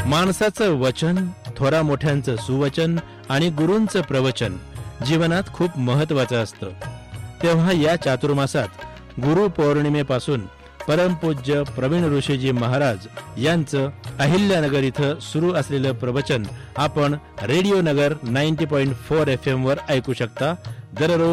माणसाचं वचन, थोरा मोठ्यांचं सुवचन आणि गुरूंचं प्रवचन जीवनात खूप महत्वाचं असतं. तेव्हा या चातुर्मासात गुरु पौर्णिमेपासून परमपूज्य प्रवीण ऋषीजी महाराज यांचं अहिल्यानगर इथं सुरू असलेलं प्रवचन आपण रेडिओ नगर 90.4 FM वर ऐकू शकता. दररोज